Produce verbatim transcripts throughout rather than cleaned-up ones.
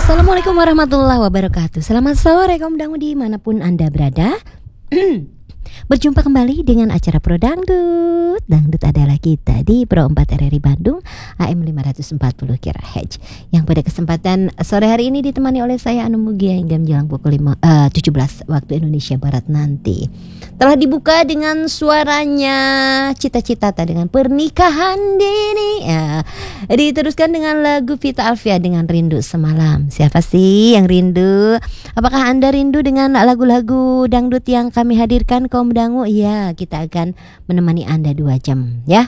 Assalamualaikum warahmatullahi wabarakatuh. Selamat sore kaum dangu dimanapun Anda berada. Berjumpa kembali dengan acara Pro Dangdut. Dangdut adalah kita di Pro empat R R I Bandung A M lima empat puluh kHz. Yang pada kesempatan sore hari ini ditemani oleh saya Anu Mugia hingga menjelang pukul lima, uh, tujuh belas waktu Indonesia Barat nanti. Telah dibuka dengan suaranya Cita-Cita dengan Pernikahan Dini ya. Diteruskan dengan lagu Vita Alfia dengan Rindu Semalam. Siapa sih yang rindu? Apakah Anda rindu dengan lagu-lagu dangdut yang kami hadirkan kaum dangu? Iya, kita akan menemani Anda dua jam ya.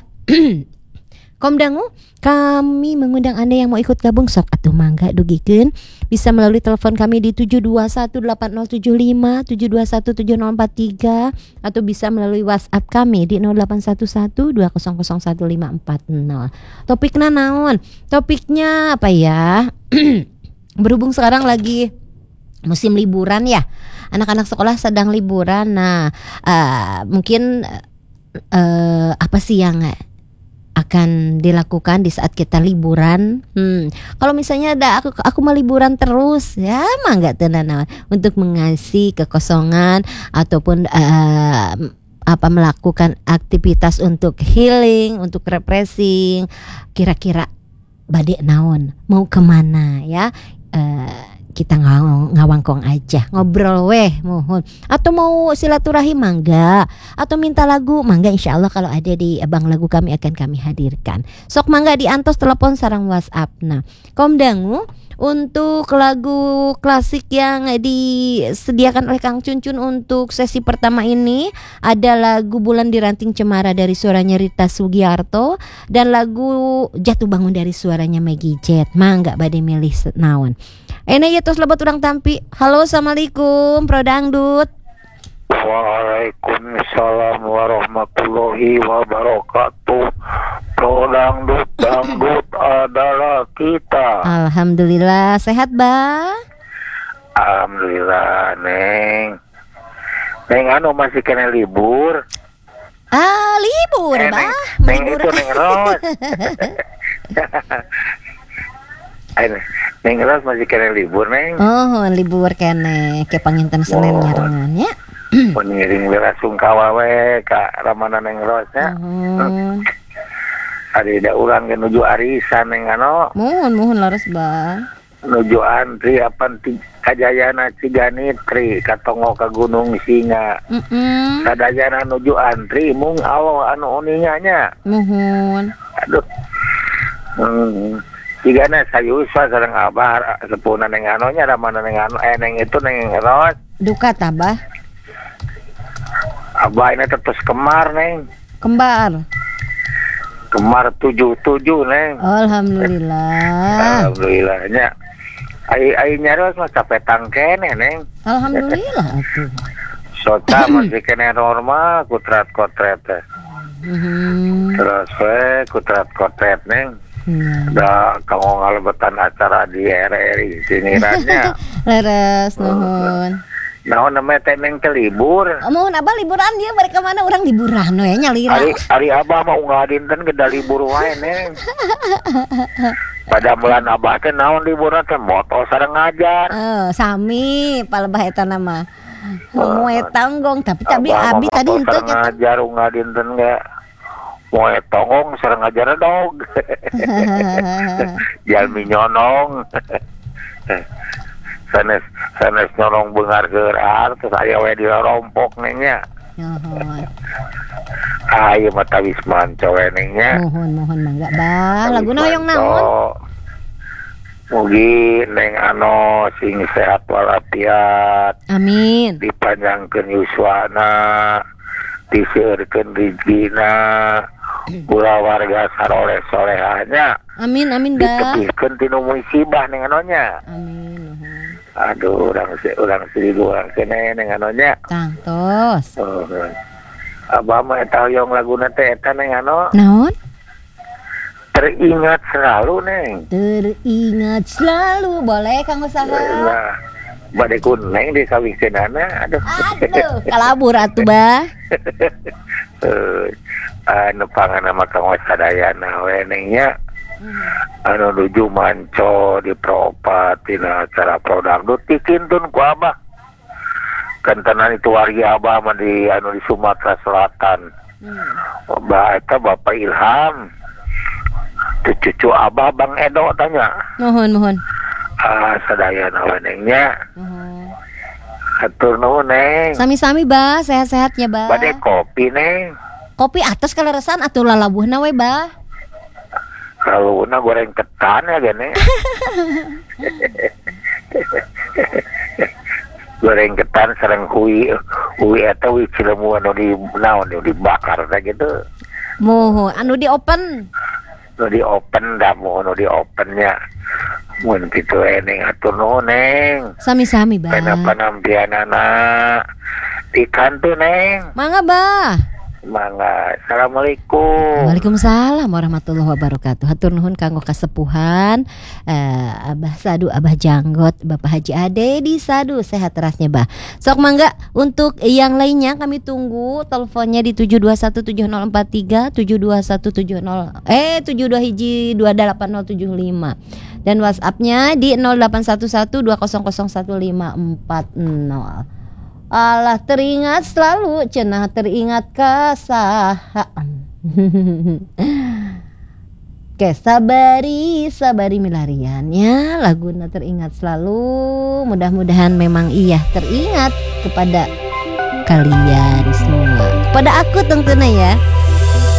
Kaum dangu, kami mengundang Anda yang mau ikut gabung sok atuh mangga dugikeun. Bisa melalui telepon kami di tujuh dua satu delapan nol tujuh lima, tujuh dua satu tujuh nol empat tiga, atau bisa melalui WhatsApp kami di nol delapan satu satu dua nol nol satu lima empat nol. Topiknya naon? Topiknya apa ya? Berhubung sekarang lagi musim liburan ya, anak-anak sekolah sedang liburan. Nah, uh, mungkin uh, apa sih yang akan dilakukan di saat kita liburan? Hmm, kalau misalnya ada aku aku mau liburan terus, ya mah nggak tenan untuk mengisi kekosongan ataupun uh, apa melakukan aktivitas untuk healing, untuk refreshing. Kira-kira bade naon? Mau kemana ya? Uh, kita ngawang, ngawangkong aja, ngobrol weh mohon, atau mau silaturahim mangga, atau minta lagu mangga, insya Allah kalau ada di Bang Lagu kami akan kami hadirkan. Sok mangga diantos telepon sarang WhatsApp. Nah, kaum dangu, untuk lagu klasik yang disediakan oleh Kang Cuncun untuk sesi pertama ini ada lagu Bulan di Ranting Cemara dari suaranya Rita Sugiarto dan lagu Jatuh Bangun dari suaranya Maggie Jet. Mangga bade milih naon. Ene ya tos lebat urang tampi. Halo, assalamualaikum Pro Dangdut. Waalaikumsalam warahmatullahi wabarakatuh. Pro Dangdut, dangdut adalah kita. Alhamdulillah, sehat ba? Alhamdulillah, Neng. Neng anu masih kena libur. Ah, libur eh, bah. Neng, neng itu Neng Ros. Ayo, Neng Ros masih kena libur, Neng. Oh, libur kene ke panginten Senin nyarengan ya. Pengiring bela sungkawa we ka ramana Neng Ros ya. Oh. Ari da urang ge nuju arisan Neng anu. Mohon mohon laras ba. Nuju antri apan kajayana Ciganitri katongo ka Gunung Singa. Heeh. Sadayana nuju antri mung Allah anu uninya nya. Mohon. Aduh. Hmm. Cigana sayusa sareng abah sepuna Neng anu nya ramana Neng anu eh Neng itu Neng Ros. Duka tabah. Abah ini terus kemar Neng. Kembar. Kemar tujuh tujuh Neng. Alhamdulillah. Alhamdulillahnya. Ai ai nyaros mah capetang kene Neng. Alhamdulillah atuh. Sota masih kene normal kutrat kotret teh. Mhm. Terus we kutrat kotret Neng. Hmm. Da kamu ngalebetan acara di R R I sinirannya. Leres nuhun. Naon namanya teh Neng teh libur. Oh, mohon abah liburan dia balik ke mana orang liburan we nya lira. Ari ari abah mah unggal dinten geda libur wae Neng. Pada bulan abah teh naon liburan teh moto sareng ngajar. Oh, sami palebah eta nama. Mau eta enggong tapi tapi abi tadi henteu henteu ngajar unggal dinten ge. Mau tongong sareng ngajar dog. Jalmi nyonong. sanes sanes nyolong beungar geurar terus aya we dirompok Neng nya. Mohon. Ayo mah tawis manco we Neng nya. Mohon mohon mangga bah laguna hoyong naon? Mugi Neng ano sing sehat walafiat. Amin. Dipanjangkeun yuswana, diseureurkeun rezekina, kula warga saroleh solehahnya. Amin amin bah. Ditepikeun tinu musibah Neng anonya. Amin. Aduh, urang se urang seribu urang kene Neng anonya. Tangtos. Oh. Abah mah eta hoyong laguna teh eta Neng ano. Naon? Teringat selalu Neng. Teringat selalu. Boleh Kang usaha. Nah, bade kuneng di kawingkeunana. Aduh. Aduh, kalabur atuh bah. Eh, anu panganna mah Kang sadayana we Neng nya. anu nuju manco di Propat tina acara prodangdut dikintun ku abah kentenan itu warga abah mah di anu di Sumatera Selatan. hmm. Bah eta Bapak Ilham tu cucu abah Bang Edo tanya Mohon mohon. ah sadaya nawanengnya Mohon. hatur nuhun neng Sami-sami bah, sehat-sehatnya bah. bade kopi neng Kopi atas kaleresan atuh lalabuhna we bah. kalau na goreng ketan ya gini goreng ketan sareng hui hui eta hui cilemu anu di naon anu dibakar teh gitu Mohon anu di open. anu di open dah mau anu di opennya mun kitu eneng atur nuhun neng Sami-sami bah. kana panampianana di kantu neng Mangga bah. mangga. Assalamualaikum. Waalaikumsalam warahmatullahi wabarakatuh. Hatur nuhun kanggo kasepuhan uh, Abah Sadu, Abah Janggot, Bapak Haji Ade di Sadu, sehat terasnya bah. Sok mangga untuk yang lainnya kami tunggu teleponnya di tujuh dua satu tujuh nol empat tiga tujuh dua satu tujuh nol eh tujuh dua hiji dua delapan nol tujuh lima dan WhatsAppnya di nol delapan satu satu dua nol nol satu lima empat nol. Allah teringat selalu cenah teringat kasahaan. Oke, sabari sabari milariannya laguna teringat selalu. Mudah-mudahan memang iya teringat kepada kalian semua, kepada aku tentunya ya.